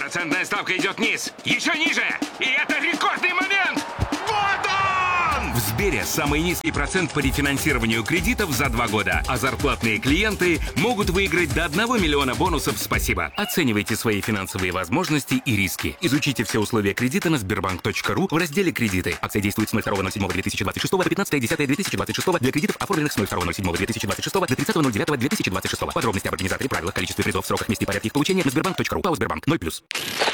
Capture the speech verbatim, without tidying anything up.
Процентная ставка идет вниз. Еще ниже. И это рекордный момент. Вот он! В Сбере самый низкий процент по рефинансированию кредитов за два года. А зарплатные клиенты могут выиграть до одного миллиона бонусов «Спасибо». Оценивайте свои финансовые возможности и риски. Изучите все условия кредита на сбербанк точка ру в разделе «Кредиты». Акция действует с ноль второго ноль седьмого две тысячи двадцать шестого по пятнадцатое десятое две тысячи двадцать шестого для кредитов, оформленных с ноль второго ноль седьмого две тысячи двадцать шестого до тридцатого ноль девятого две тысячи двадцать шестого. Подробности об организаторе, правилах, количестве призов, сроках, месте и порядке их получения на сбербанк точка ру. ПАО «Сбербанк» ноль плюс.